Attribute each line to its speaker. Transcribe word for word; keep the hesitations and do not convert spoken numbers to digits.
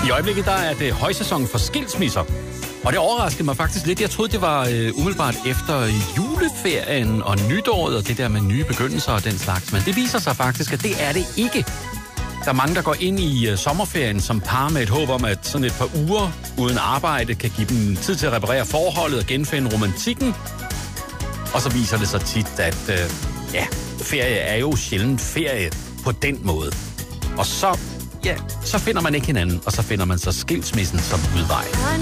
Speaker 1: I øjeblikket der er det højsæson for skilsmisser. Og det overraskede mig faktisk lidt. Jeg troede, det var øh, umiddelbart efter juleferien og nytåret og det der med nye begyndelser og den slags. Men det viser sig faktisk, at det er det ikke. Der er mange, der går ind i øh, sommerferien som par med et håb om, at sådan et par uger uden arbejde kan give dem tid til at reparere forholdet og genfinde romantikken. Og så viser det sig tit, at øh, ja, ferie er jo sjældent ferie på den måde. Og så, ja, så finder man ikke hinanden, og så finder man så skilsmissen som udvej.